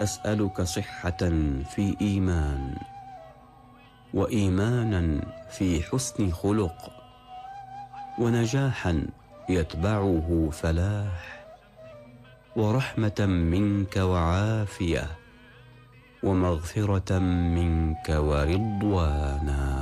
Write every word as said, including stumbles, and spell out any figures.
أسألك صحة في إيمان، وإيمانا في حسن خلق، ونجاحا يتبعه فلاح، ورحمة منك وعافية، ومغفرة منك ورضوانا.